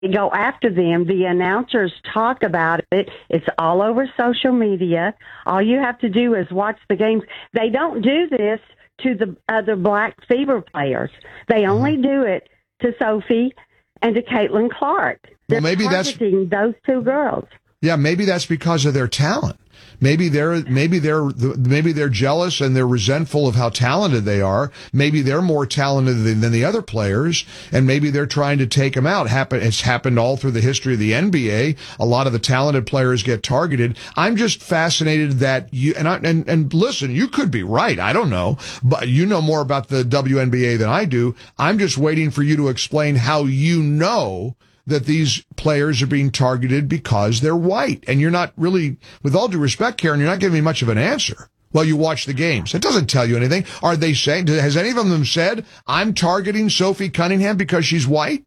go after them. The announcers talk about it. It's all over social media. All you have to do is watch the games. They don't do this to the other Black Fever players. They only do it to Sophie and to Caitlin Clark. They're targeting those two girls. Yeah, maybe that's because of their talent. Maybe they're jealous and they're resentful of how talented they are. Maybe they're more talented than the other players, and maybe they're trying to take them out. It's happened all through the history of the NBA. A lot of the talented players get targeted. I'm just fascinated that you and listen, you could be right. I don't know, but you know more about the WNBA than I do. I'm just waiting for you to explain how you know that these players are being targeted because they're white. And you're not really, with all due respect, Karen, you're not giving me much of an answer. Well, you watch the games. It doesn't tell you anything. Are they saying, has any of them said, I'm targeting Sophie Cunningham because she's white?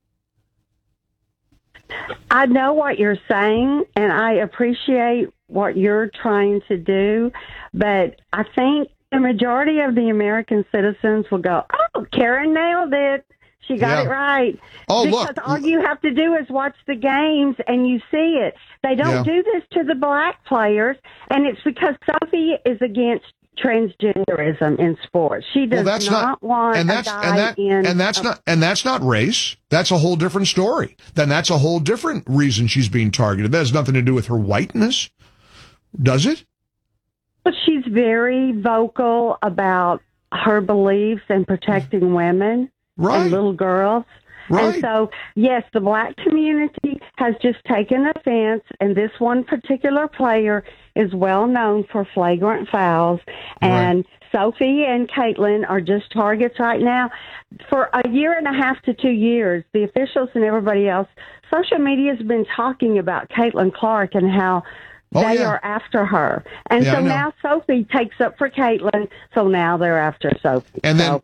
I know what you're saying, and I appreciate what you're trying to do, but I think the majority of the American citizens will go, oh, Karen nailed it. She got it right. Oh, because look. all you have to do is watch the games and you see it. They don't do this to the Black players, and it's because Sophie is against transgenderism in sports. She does not want a guy and that's not race. That's a whole different story. Then that's a whole different reason she's being targeted. That has nothing to do with her whiteness, does it? But she's very vocal about her beliefs and protecting women. Right. And little girls. Right. And so, yes, the Black community has just taken offense, and this one particular player is well known for flagrant fouls. And Sophie and Caitlin are just targets right now. For a year and a half to 2 years, the officials and everybody else, social media has been talking about Caitlin Clark and how they are after her. And so now Sophie takes up for Caitlin, so now they're after Sophie. And then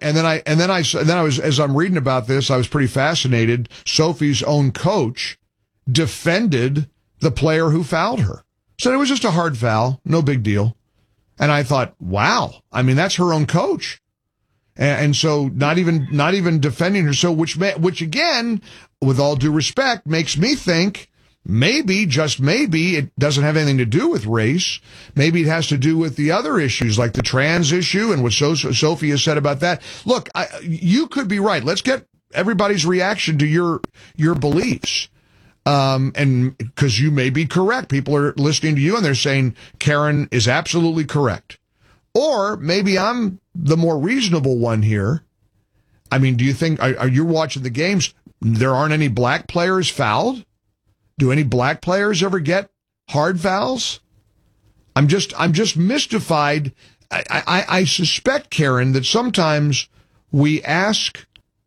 I was, as I'm reading about this, I was pretty fascinated. Sophie's own coach defended the player who fouled her. So it was just a hard foul, no big deal. And I thought, wow, I mean, that's her own coach. And so not even defending her. So which again, with all due respect, makes me think, maybe, just maybe, it doesn't have anything to do with race. Maybe it has to do with the other issues, like the trans issue and what Sophie has said about that. Look, you could be right. Let's get everybody's reaction to your beliefs. And because you may be correct. People are listening to you and they're saying Karen is absolutely correct. Or maybe I'm the more reasonable one here. I mean, do you think, are you watching the games? There aren't any Black players fouled? Do any Black players ever get hard fouls? I'm just mystified. I suspect, Karen, that sometimes we ask,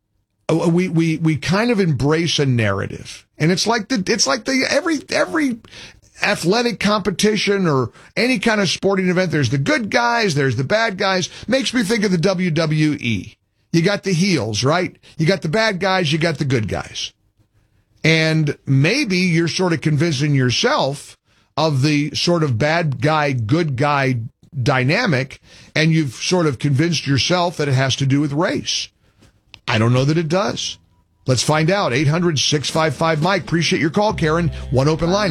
we kind of embrace a narrative, and it's like every athletic competition or any kind of sporting event. There's the good guys, there's the bad guys. Makes me think of the WWE. You got the heels, right? You got the bad guys, you got the good guys. And maybe you're sort of convincing yourself of the sort of bad guy, good guy dynamic, and you've sort of convinced yourself that it has to do with race. I don't know that it does. Let's find out. 800-655-MIKE. Appreciate your call, Karen. One open line,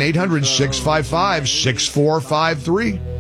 800-655-6453.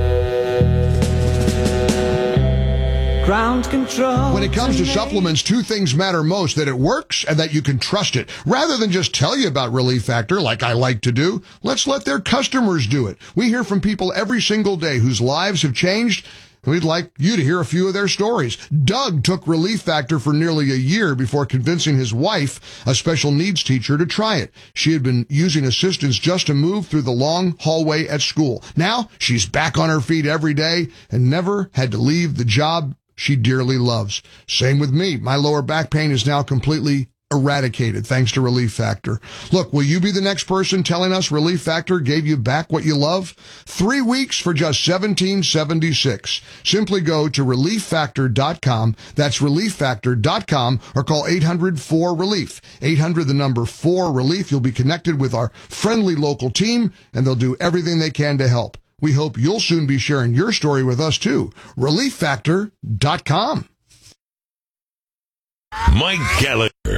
Ground control. When it comes to supplements, two things matter most: that it works and that you can trust it. Rather than just tell you about Relief Factor like I like to do, let's let their customers do it. We hear from people every single day whose lives have changed. We'd like you to hear a few of their stories. Doug took Relief Factor for nearly a year before convincing his wife, a special needs teacher, to try it. She had been using assistance just to move through the long hallway at school. Now she's back on her feet every day and never had to leave the job she dearly loves. Same with me. My lower back pain is now completely eradicated thanks to Relief Factor. Look, will you be the next person telling us Relief Factor gave you back what you love? 3 weeks for just $17.76. Simply go to ReliefFactor.com. That's ReliefFactor.com, or call 800-4RELIEF. 800 the number 4RELIEF. You'll be connected with our friendly local team, and they'll do everything they can to help. We hope you'll soon be sharing your story with us too. ReliefFactor.com. Mike Gallagher.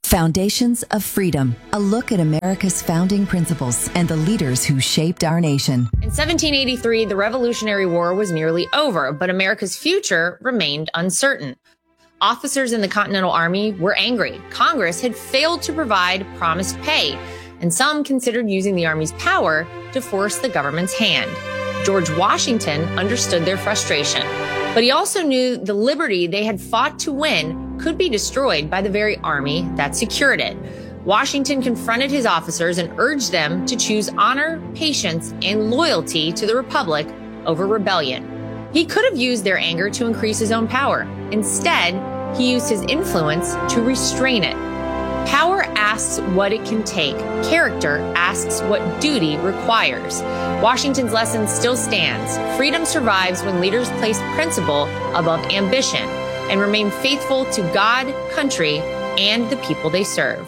Foundations of Freedom, a look at America's founding principles and the leaders who shaped our nation. In 1783, the Revolutionary War was nearly over, but America's future remained uncertain. Officers in the Continental Army were angry. Congress had failed to provide promised pay, and some considered using the Army's power to force the government's hand. George Washington understood their frustration, but he also knew the liberty they had fought to win could be destroyed by the very army that secured it. Washington confronted his officers and urged them to choose honor, patience, and loyalty to the Republic over rebellion. He could have used their anger to increase his own power. Instead, he used his influence to restrain it. Power asks what it can take. Character asks what duty requires. Washington's lesson still stands. Freedom survives when leaders place principle above ambition and remain faithful to God, country, and the people they serve.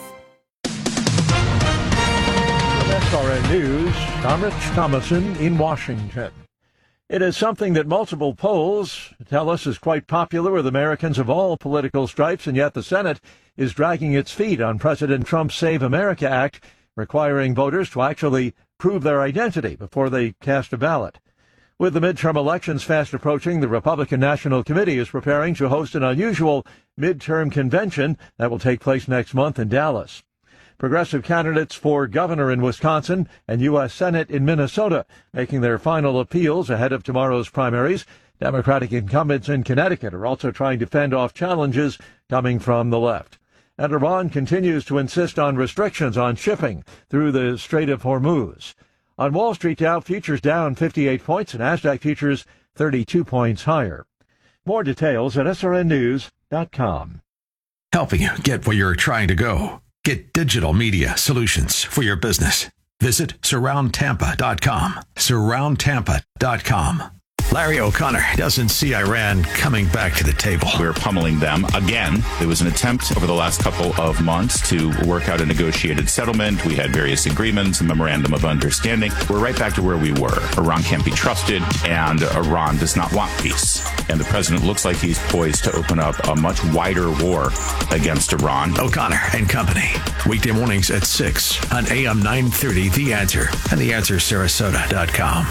SRN News, I'm Rich Thomason in Washington. It is something that multiple polls tell us is quite popular with Americans of all political stripes, and yet the Senate is dragging its feet on President Trump's Save America Act, requiring voters to actually prove their identity before they cast a ballot. With the midterm elections fast approaching, the Republican National Committee is preparing to host an unusual midterm convention that will take place next month in Dallas. Progressive candidates for governor in Wisconsin and U.S. Senate in Minnesota making their final appeals ahead of tomorrow's primaries. Democratic incumbents in Connecticut are also trying to fend off challenges coming from the left. And Iran continues to insist on restrictions on shipping through the Strait of Hormuz. On Wall Street, Dow futures down 58 points and Nasdaq futures 32 points higher. More details at srnnews.com. Helping you get where you're trying to go. Get digital media solutions for your business. Visit surroundtampa.com. Surroundtampa.com. Larry O'Connor doesn't see Iran coming back to the table. We're pummeling them again. There was an attempt over the last couple of months to work out a negotiated settlement. We had various agreements, a memorandum of understanding. We're right back to where we were. Iran can't be trusted, and Iran does not want peace. And the president looks like he's poised to open up a much wider war against Iran. O'Connor and Company. Weekday mornings at 6 on AM 930 The Answer and TheAnswerSarasota.com.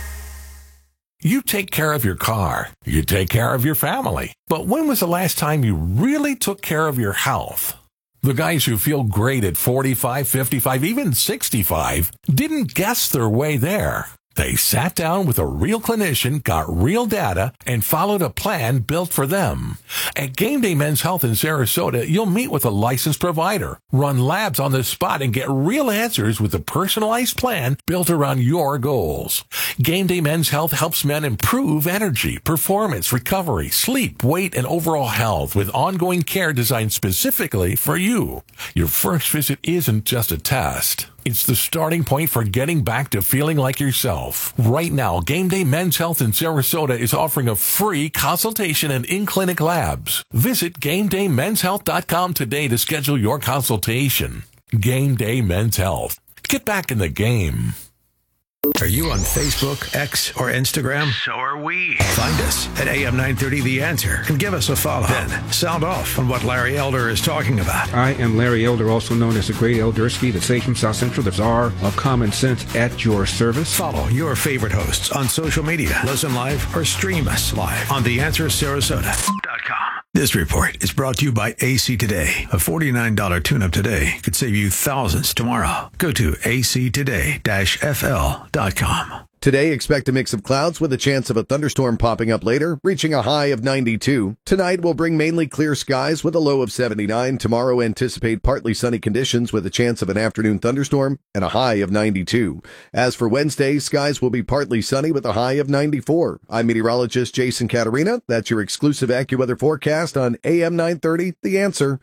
You take care of your car. You take care of your family. But when was the last time you really took care of your health? The guys who feel great at 45, 55, even 65 didn't guess their way there. They sat down with a real clinician, got real data, and followed a plan built for them. At Game Day Men's Health in Sarasota, you'll meet with a licensed provider, run labs on the spot, and get real answers with a personalized plan built around your goals. Game Day Men's Health helps men improve energy, performance, recovery, sleep, weight, and overall health with ongoing care designed specifically for you. Your first visit isn't just a test. It's the starting point for getting back to feeling like yourself. Right now, Game Day Men's Health in Sarasota is offering a free consultation and in-clinic labs. Visit GameDayMen'sHealth.com today to schedule your consultation. Game Day Men's Health. Get back in the game. Are you on Facebook, X, or Instagram? So are we. Find us at AM 930 The Answer and give us a follow. Then sound off on what Larry Elder is talking about. I am Larry Elder, also known as the Great Eldersky, the sage from South Central, the czar of common sense at your service. Follow your favorite hosts on social media. Listen live or stream us live on TheAnswerSarasota.com. This report is brought to you by AC Today. A $49 tune-up today could save you thousands tomorrow. Go to actoday-fl.com. Today, expect a mix of clouds with a chance of a thunderstorm popping up later, reaching a high of 92. Tonight will bring mainly clear skies with a low of 79. Tomorrow, anticipate partly sunny conditions with a chance of an afternoon thunderstorm and a high of 92. As for Wednesday, skies will be partly sunny with a high of 94. I'm meteorologist Jason Caterina. That's your exclusive AccuWeather forecast on AM 930, The Answer.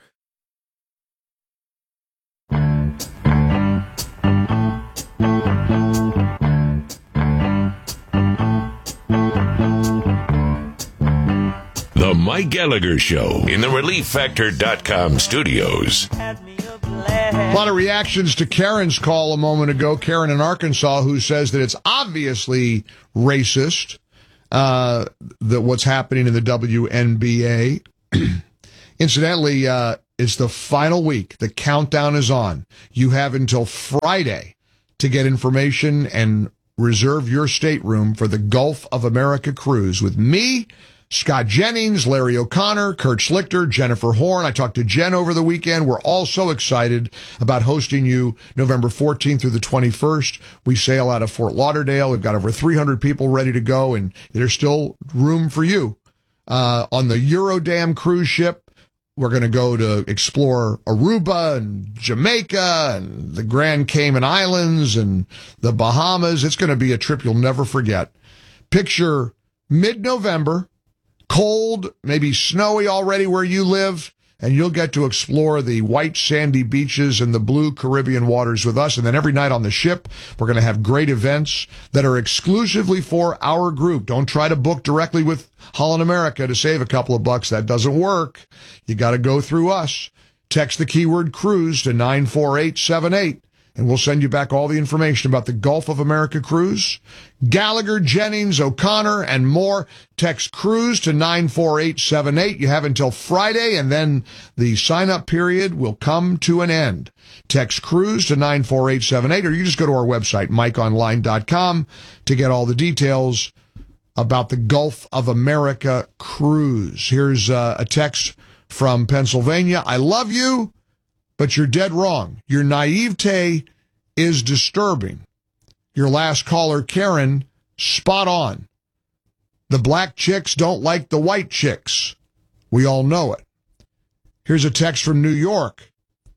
The Mike Gallagher Show in the ReliefFactor.com studios. A lot of reactions to Karen's call a moment ago. Karen in Arkansas, who says that it's obviously racist, that what's happening in the WNBA. Incidentally, It's the final week. The countdown is on. You have until Friday to get information and reserve your stateroom for the Gulf of America cruise with me, Scott Jennings, Larry O'Connor, Kurt Schlichter, Jennifer Horn. I talked to Jen over the weekend. We're all so excited about hosting you November 14th through the 21st. We sail out of Fort Lauderdale. We've got over 300 people ready to go, and there's still room for you. On the Eurodam cruise ship, we're going to go to explore Aruba and Jamaica and the Grand Cayman Islands and the Bahamas. It's going to be a trip you'll never forget. Picture mid-November, cold, maybe snowy already where you live, and you'll get to explore the white sandy beaches and the blue Caribbean waters with us. And then every night on the ship, we're going to have great events that are exclusively for our group. Don't try to book directly with Holland America to save a couple of bucks. That doesn't work. You got to go through us. Text the keyword cruise to 94878. And we'll send you back all the information about the Gulf of America cruise. Gallagher, Jennings, O'Connor, and more. Text cruise to 94878. You have until Friday, and then the sign-up period will come to an end. Text cruise to 94878, or you just go to our website, mikeonline.com, to get all the details about the Gulf of America cruise. Here's a text from Pennsylvania. I love you, but you're dead wrong. Your naivete is disturbing. Your last caller, Karen, spot on. The black chicks don't like the white chicks. We all know it. Here's a text from New York.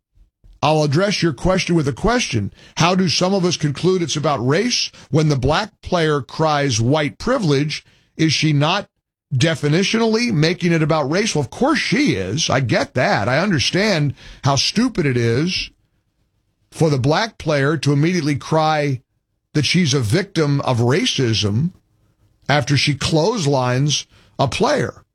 I'll address your question with a question. How do some of us conclude it's about race when the black player cries white privilege? Is she not definitionally making it about race? Well, of course she is. I get that. I understand how stupid it is for the black player to immediately cry that she's a victim of racism after she clotheslines a player.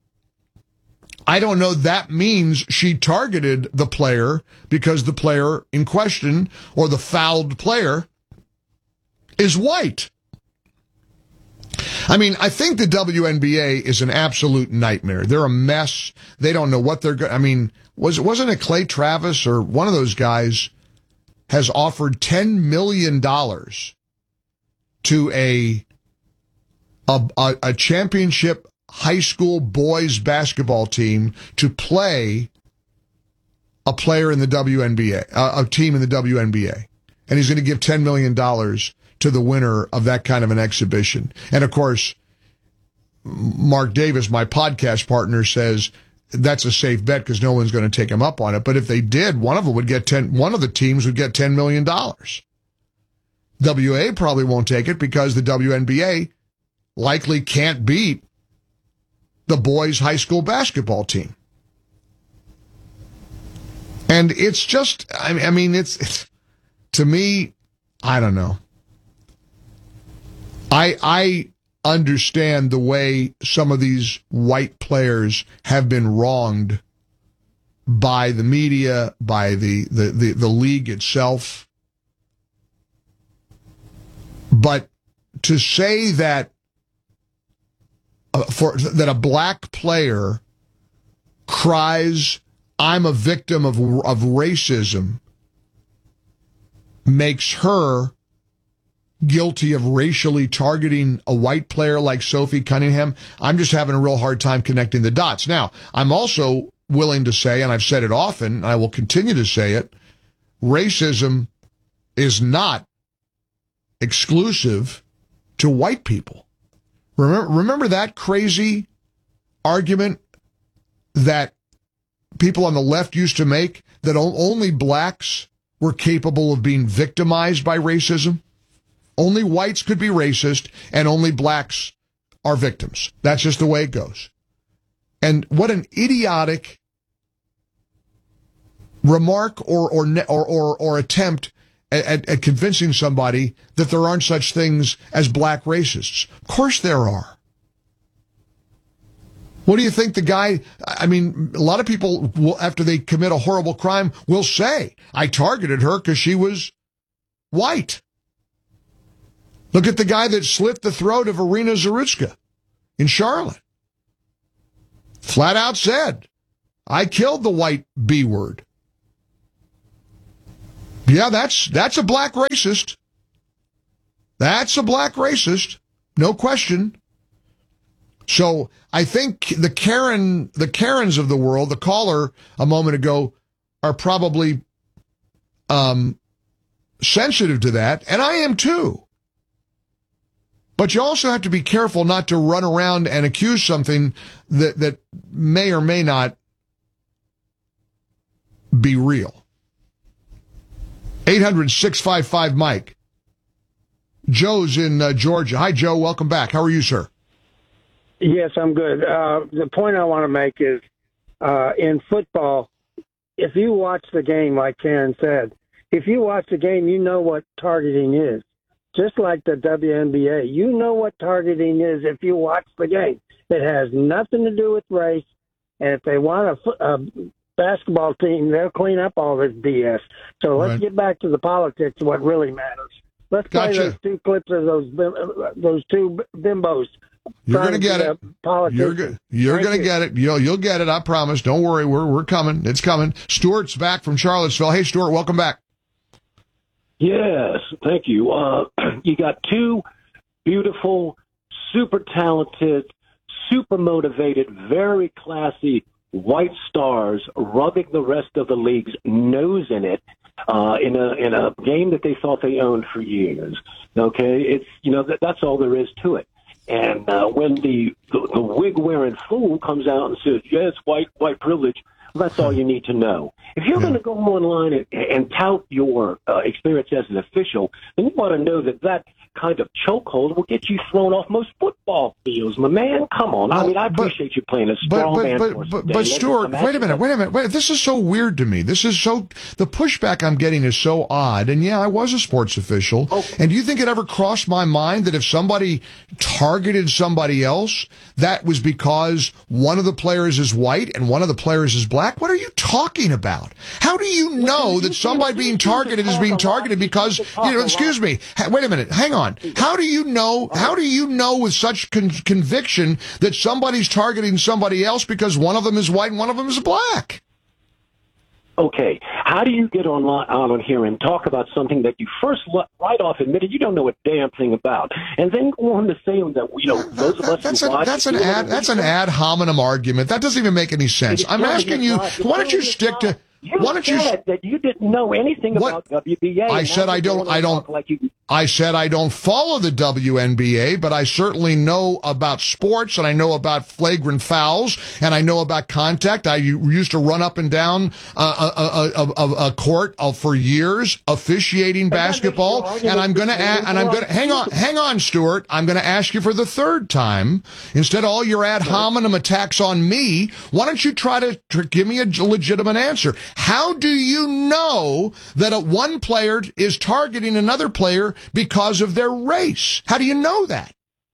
I don't know that means she targeted the player because the player in question or the fouled player is white. I mean, I think the WNBA is an absolute nightmare. They're a mess. They don't know what they're going to... I mean, wasn't it Clay Travis or one of those guys has offered $10 million to a championship high school boys basketball team to play a player in the WNBA, a team in the WNBA. And he's going to give $10 million to the winner of that kind of an exhibition. And of course, Mark Davis, my podcast partner, says that's a safe bet because no one's going to take him up on it. But if they did, one of the teams would get $10 million. WA probably won't take it because the WNBA likely can't beat the boys' high school basketball team. And it's just, I mean, it's to me, I don't know. I understand the way some of these white players have been wronged by the media, by the league itself. But to say that that a black player cries, "I'm a victim of racism," makes her guilty of racially targeting a white player like Sophie Cunningham. I'm just having a real hard time connecting the dots. Now, I'm also willing to say, and I've said it often, and I will continue to say it, racism is not exclusive to white people. Remember that crazy argument that people on the left used to make, that only blacks were capable of being victimized by racism? Only whites could be racist, and only blacks are victims. That's just the way it goes. And what an idiotic remark or attempt at convincing somebody that there aren't such things as black racists. Of course there are. What do you think the guy, I mean, a lot of people will, after they commit a horrible crime, will say, I targeted her because she was white. Look at the guy that slit the throat of Irina Zarutska in Charlotte. Flat out said, I killed the white B word. Yeah, that's a black racist. That's a black racist. No question. So I think the Karens of the world, the caller a moment ago, are probably sensitive to that, and I am too. But you also have to be careful not to run around and accuse something that may or may not be real. 800-655-Mike. Joe's in Georgia. Hi, Joe. Welcome back. How are you, sir? Yes, I'm good. The point I want to make is in football, if you watch the game, like Karen said, if you watch the game, you know what targeting is. Just like the WNBA, you know what targeting is if you watch the game. It has nothing to do with race. And if they want a basketball team, they'll clean up all this BS. So let's get back to the politics, what really matters. Let's play those two clips of those two bimbos. You're going to get it. You're going to get it. You'll get it. I promise. Don't worry. We're coming. It's coming. Stuart's back from Charlottesville. Hey, Stuart, welcome back. Yes, thank you. You got two beautiful, super talented, super motivated, very classy white stars rubbing the rest of the league's nose in it in a game that they thought they owned for years. Okay, it's that's all there is to it. And when the wig-wearing fool comes out and says, yes, white privilege, well, that's all you need to know. If you're going to go online and tout your experience as an official, then you want to know that kind of chokehold will get you thrown off most football fields. My man, come on. I mean, I appreciate you playing a strong man for us today. But Stuart, wait a minute. This is so weird to me. The pushback I'm getting is so odd. And yeah, I was a sports official. Okay. And do you think it ever crossed my mind that if somebody targeted somebody else, that was because one of the players is white and one of the players is black? What are you talking about? How do you know that somebody being targeted is being targeted because, excuse me, wait a minute, hang on. How do you know with such conviction that somebody's targeting somebody else because one of them is white and one of them is black? Okay, how do you get on here and talk about something that you first right off admitted you don't know a damn thing about, and then go on to say that those of us that's an ad hominem argument. That doesn't even make any sense. I'm asking you, why don't you stick to? said that you didn't know anything about WNBA. I said I don't follow the WNBA, but I certainly know about sports, and I know about flagrant fouls, and I know about contact. I used to run up and down a court for years officiating basketball, and I'm going to hang on, Stuart. I'm going to ask you for the third time. Instead of all your ad hominem attacks on me, why don't you try to give me a legitimate answer? How do you know that one player is targeting another player because of their race? How do you know that?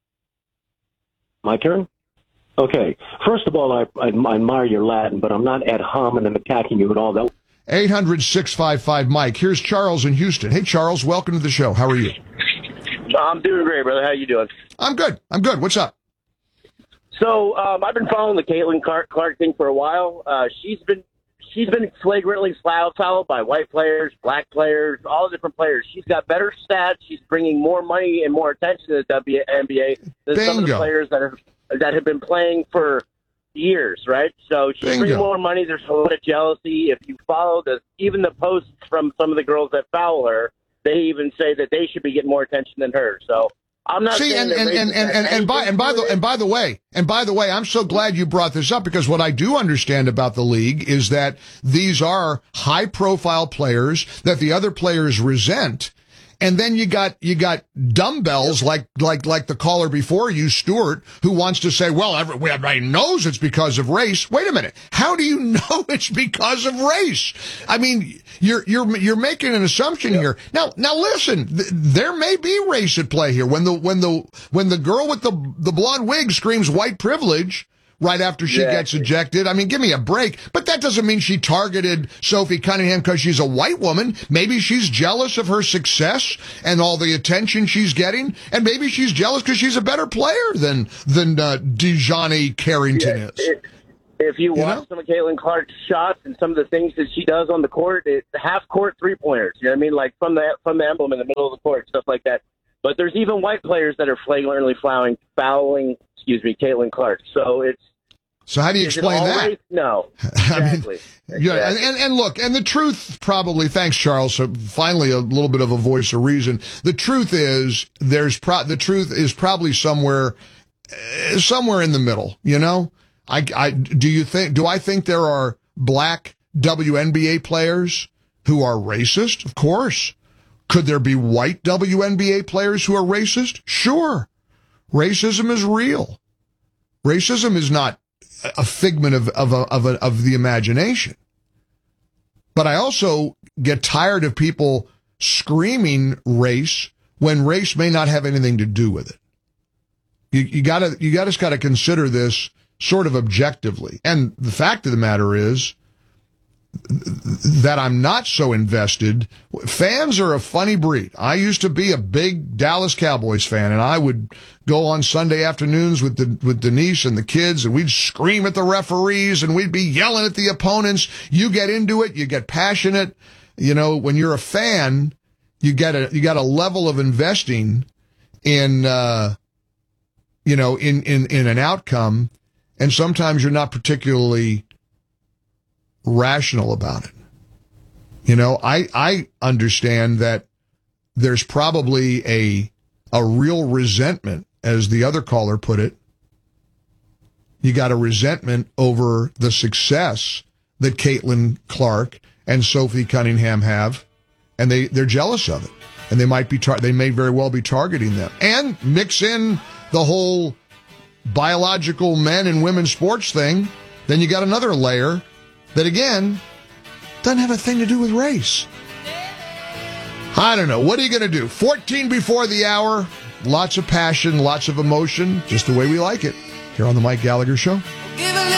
My turn? Okay. First of all, I admire your Latin, but I'm not ad hominem attacking you at all. 800-655-Mike. Here's Charles in Houston. Hey, Charles, welcome to the show. How are you? I'm doing great, brother. How you doing? I'm good. What's up? So I've been following the Caitlin Clark thing for a while. She's been flagrantly fouled by white players, black players, all different players. She's got better stats. She's bringing more money and more attention to the WNBA than some of the players that have been playing for years, right? So she's bringing more money. There's a lot of jealousy. If you follow even the posts from some of the girls that foul her, they even say that they should be getting more attention than her. So I'm not saying by the way, I'm so glad you brought this up, because what I do understand about the league is that these are high profile players that the other players resent. And then you got dumbbells like the caller before you, Stuart, who wants to say, well, everybody knows it's because of race. Wait a minute. How do you know it's because of race? I mean, you're making an assumption here. Now listen, there may be race at play here. When the girl with the blonde wig screams white privilege right after she gets ejected. I mean, give me a break. But that doesn't mean she targeted Sophie Cunningham because she's a white woman. Maybe she's jealous of her success and all the attention she's getting. And maybe she's jealous because she's a better player than Dejani Carrington is. If you watch some of Caitlin Clark's shots and some of the things that she does on the court, half-court three-pointers, you know what I mean? Like from the emblem in the middle of the court, stuff like that. But there's even white players that are flagrantly fouling Caitlin Clark. So how do you explain that? No, exactly. Yeah, and look, and the truth probably, thanks, Charles. So finally, a little bit of a voice of reason. The truth is, the truth is probably somewhere in the middle. You know, do I think there are black WNBA players who are racist? Of course. Could there be white WNBA players who are racist? Sure. Racism is real. Racism is not a figment of the imagination. But I also get tired of people screaming race when race may not have anything to do with it. You gotta consider this sort of objectively. And the fact of the matter is that I'm not so invested. Fans are a funny breed. I used to be a big Dallas Cowboys fan, and I would go on Sunday afternoons with Denise and the kids, and we'd scream at the referees, and we'd be yelling at the opponents. You get into it, you get passionate. You know, when you're a fan, you got a level of investing in an outcome, and sometimes you're not particularly rational about it. You know, I understand that there's probably a real resentment, as the other caller put it. You got a resentment over the success that Caitlin Clark and Sophie Cunningham have, and they're jealous of it, and they may very well be targeting them. And mix in the whole biological men and women sports thing, then you got another layer that, again, doesn't have a thing to do with race. I don't know. What are you going to do? 14 before the hour. Lots of passion, lots of emotion, just the way we like it. Here on the Mike Gallagher Show.